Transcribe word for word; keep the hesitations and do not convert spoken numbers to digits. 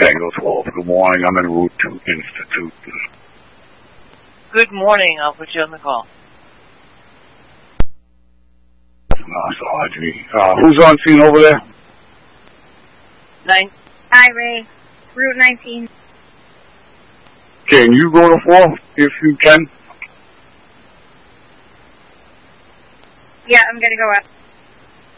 Tango twelve. Good morning. I'm in Route two Institute. Good morning. I'll put you on the call. Uh, so, Audrey. Uh, who's on scene over there? Nine. Hi, Ray. Route nineteen. Can you go to four if you can? Yeah, I'm gonna go up.